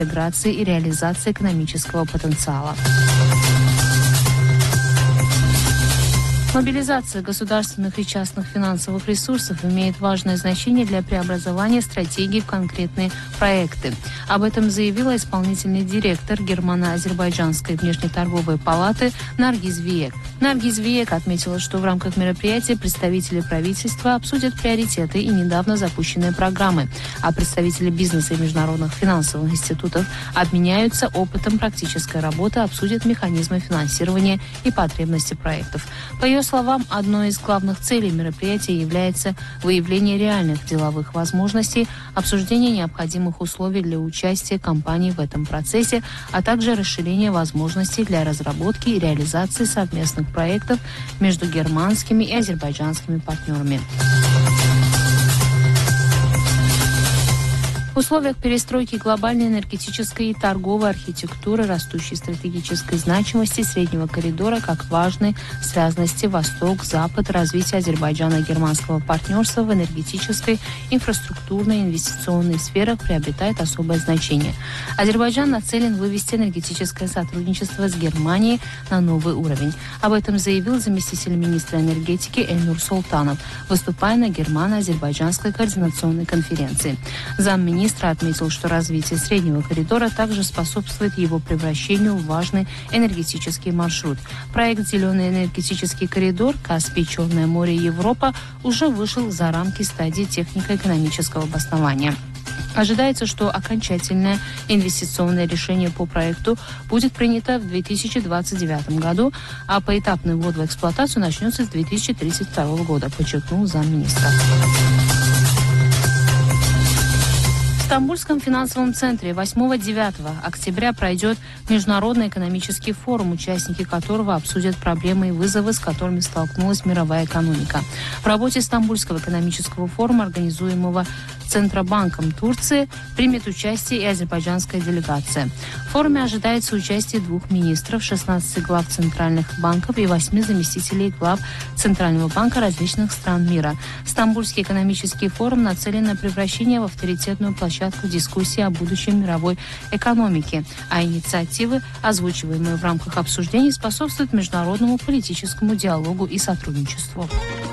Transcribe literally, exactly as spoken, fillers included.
интеграции и реализации экономического потенциала. Мобилизация государственных и частных финансовых ресурсов имеет важное значение для преобразования стратегий в конкретные проекты. Об этом заявила исполнительный директор Германо-Азербайджанской внешнеторговой палаты Наргиз Виек. Наргиз Виек отметила, что в рамках мероприятия представители правительства обсудят приоритеты и недавно запущенные программы, а представители бизнеса и международных финансовых институтов обменяются опытом практической работы, обсудят механизмы финансирования и потребности проектов. По ее словам, одной из главных целей мероприятия является выявление реальных деловых возможностей, обсуждение необходимых условий для участия компаний в этом процессе, а также расширение возможностей для разработки и реализации совместных проектов между германскими и азербайджанскими партнерами. В условиях перестройки глобальной энергетической и торговой архитектуры, растущей стратегической значимости среднего коридора как важной связанности Восток-Запад, развития Азербайджано-германского партнерства в энергетической, инфраструктурной и инвестиционной сферах приобретает особое значение. Азербайджан нацелен вывести энергетическое сотрудничество с Германией на новый уровень. Об этом заявил заместитель министра энергетики Эльнур Султанов, выступая на Германо-Азербайджанской координационной конференции. Замминистра Министр отметил, что развитие среднего коридора также способствует его превращению в важный энергетический маршрут. Проект «Зеленый энергетический коридор» Каспий-Черное море Европа уже вышел за рамки стадии технико-экономического обоснования. Ожидается, что окончательное инвестиционное решение по проекту будет принято в две тысячи двадцать девятом году, а поэтапный ввод в эксплуатацию начнется с две тысячи тридцать второго года, подчеркнул замминистра. В Стамбульском финансовом центре восьмого-девятого октября пройдет Международный экономический форум, участники которого обсудят проблемы и вызовы, с которыми столкнулась мировая экономика. В работе Стамбульского экономического форума, организуемого Центробанком Турции, примет участие и азербайджанская делегация. В форуме ожидается участие двух министров, шестнадцати глав центральных банков и восьми заместителей глав Центрального банка различных стран мира. Стамбульский экономический форум нацелен на превращение в авторитетную площадку дискуссии о будущем мировой экономики, а инициативы, озвучиваемые в рамках обсуждений, способствуют международному политическому диалогу и сотрудничеству.